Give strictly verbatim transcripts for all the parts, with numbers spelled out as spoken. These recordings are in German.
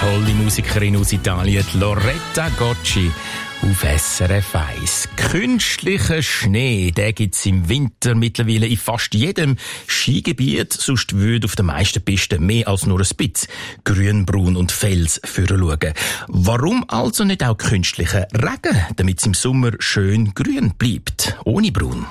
tolle Musikerin aus Italien, Loretta Gocci, auf S R F eins. Künstlicher Schnee, den gibt's im Winter mittlerweile in fast jedem Skigebiet. Sonst würde auf den meisten Pisten mehr als nur ein bisschen Grün, Braun und Fels schauen. Warum also nicht auch künstlicher Regen, damit es im Sommer schön grün bleibt, ohne Braun?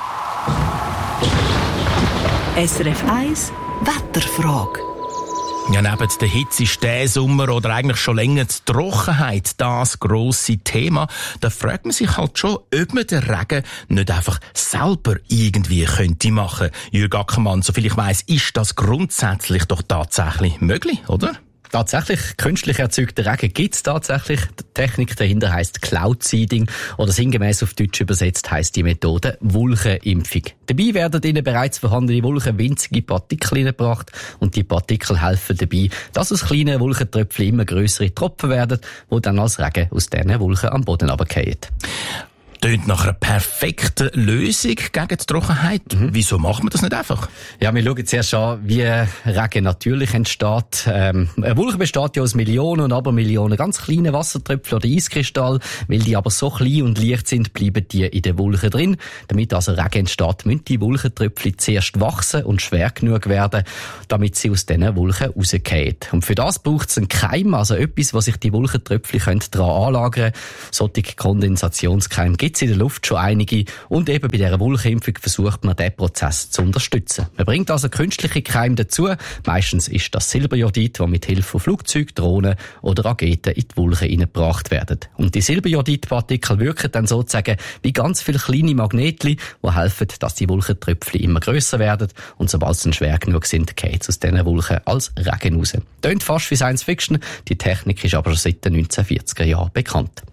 S R F eins Wetterfrage. Ja, neben der Hitze ist der Sommer oder eigentlich schon länger die Trockenheit das grosse Thema. Da fragt man sich halt schon, ob man den Regen nicht einfach selber irgendwie könnte machen. Jürg Ackermann, soviel ich weiss, ist das grundsätzlich doch tatsächlich möglich, oder? Tatsächlich, künstlich erzeugter Regen gibt's tatsächlich. Die Technik dahinter heisst Cloud Seeding oder sinngemäß auf Deutsch übersetzt heisst die Methode Wolkenimpfung. Dabei werden in bereits vorhandene Wolken winzige Partikel hineingebracht und die Partikel helfen dabei, dass aus kleinen Wolkentröpfchen immer grössere Tropfen werden, die dann als Regen aus diesen Wolken am Boden runterfallen. Tönt nach einer perfekten Lösung gegen die Trockenheit. Mhm. Wieso macht man das nicht einfach? Ja, wir schauen zuerst an, wie Regen natürlich entsteht. Ähm, eine Wolke besteht ja aus Millionen und Abermillionen ganz kleinen Wassertröpfchen oder Eiskristallen. Weil die aber so klein und leicht sind, bleiben die in der Wolke drin. Damit also Regen entsteht, müssen die Wolkentröpfchen zuerst wachsen und schwer genug werden, damit sie aus diesen Wolken rausgehen. Und für das braucht es einen Keim, also etwas, wo sich die Wolkentröpfchen daran anlagern können. Solche Kondensationskeime gibt in der Luft schon einige und eben bei dieser Wolkenimpfung versucht man, diesen Prozess zu unterstützen. Man bringt also künstliche Keime dazu. Meistens ist das Silberjodid, das mit Hilfe von Flugzeugen, Drohnen oder Raketen in die Wolken hineingebracht werden. Und die Silberjodidpartikel wirken dann sozusagen wie ganz viele kleine Magnetchen, die helfen, dass die Wolkentröpfchen immer grösser werden und sobald sie dann schwer genug sind, geht es aus diesen Wolken als Regen raus. Tönt fast wie Science Fiction, die Technik ist aber schon seit den neunzehnhundertvierziger Jahren bekannt.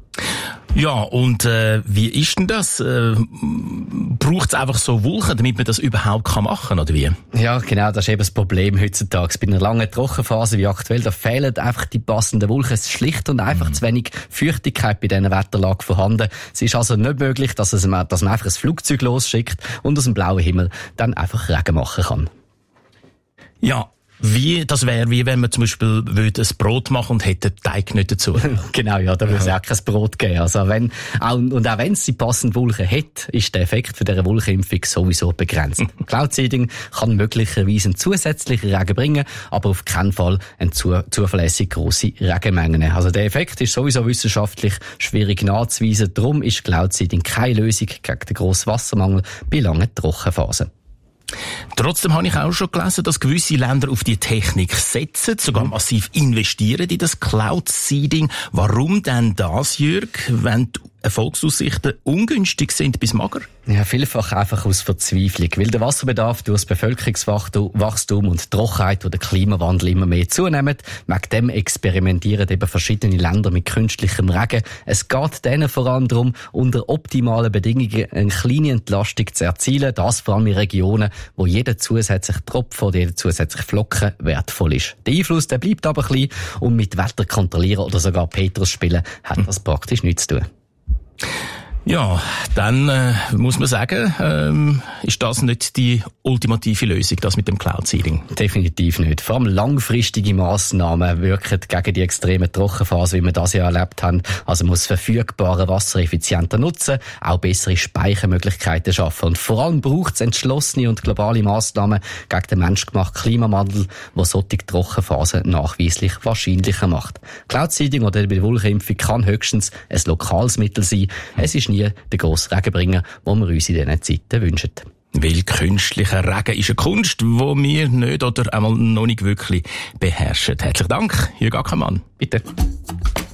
Ja, und äh, wie ist denn das? Äh, braucht es einfach so Wolken, damit man das überhaupt kann machen, oder wie? Ja, genau, das ist eben das Problem heutzutage. Bei einer langen Trockenphase wie aktuell, da fehlen einfach die passenden Wolken. Es ist schlicht und einfach mhm. zu wenig Feuchtigkeit bei dieser Wetterlage vorhanden. Es ist also nicht möglich, dass, es, dass man einfach ein Flugzeug losschickt und aus dem blauen Himmel dann einfach Regen machen kann. Ja. Wie, das wäre wie wenn man zum Beispiel würde ein Brot machen und hätte Teig nicht dazu. Genau, ja, da würde es auch kein Brot geben. Also wenn, auch, und auch wenn es die passende Wolke hat, ist der Effekt für diese Wolkenimpfung sowieso begrenzt. Cloud Seeding kann möglicherweise einen zusätzlichen Regen bringen, aber auf keinen Fall eine zu, zuverlässig grosse Regenmengen. Also der Effekt ist sowieso wissenschaftlich schwierig nachzuweisen. Darum ist Cloud Seeding keine Lösung gegen den grossen Wassermangel bei langen Trockenphasen. Trotzdem habe ich auch schon gelesen, dass gewisse Länder auf die Technik setzen, sogar massiv investieren in das Cloud Seeding. Warum denn das, Jürg, wenn die Erfolgsaussichten ungünstig sind bis mager? Ja, vielfach einfach aus Verzweiflung, weil der Wasserbedarf durch das Bevölkerungswachstum und die Trockenheit oder der Klimawandel immer mehr zunehmen. Wegen dem experimentieren eben verschiedene Länder mit künstlichem Regen. Es geht denen vor allem darum, unter optimalen Bedingungen eine kleine Entlastung zu erzielen, das vor allem in Regionen, wo jeder zusätzliche Tropfen oder jeder zusätzliche Flocken wertvoll ist. Der Einfluss, der bleibt aber klein und mit Wetter kontrollieren oder sogar Petrus spielen hat das praktisch nichts zu tun. Ja, dann äh, muss man sagen, ähm, ist das nicht die ultimative Lösung, das mit dem Cloud Seeding? Definitiv nicht. Vor allem langfristige Massnahmen wirken gegen die extreme Trockenphase, wie wir das ja erlebt haben. Also man muss verfügbare Wasser effizienter nutzen, auch bessere Speichermöglichkeiten schaffen. Und vor allem braucht es entschlossene und globale Massnahmen gegen den menschgemachten Klimawandel, der solche Trockenphasen nachweislich wahrscheinlicher macht. Cloud Seeding oder die Wolkenimpfung kann höchstens ein lokales Mittel sein. Es ist nie der grosse Regenbringer, den wir uns in diesen Zeiten wünschen. Weil künstlicher Regen ist eine Kunst, die wir nicht oder einmal noch nicht wirklich beherrschen. Herzlichen Dank, Jürg Ackermann. Bitte.